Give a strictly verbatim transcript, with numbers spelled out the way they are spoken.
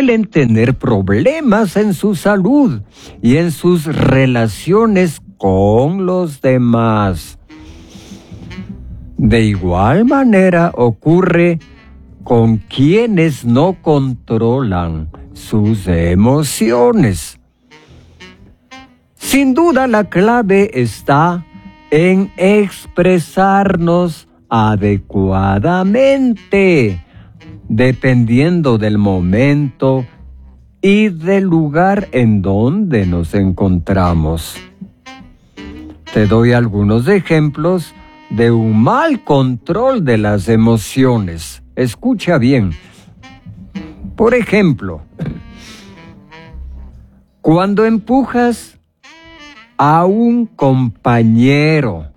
suelen tener problemas en su salud y en sus relaciones con los demás. De igual manera ocurre con quienes no controlan sus emociones. Sin duda, la clave está en expresarnos adecuadamente, dependiendo del momento y del lugar en donde nos encontramos. Te doy algunos ejemplos de un mal control de las emociones. Escucha bien. Por ejemplo, cuando empujas a un compañero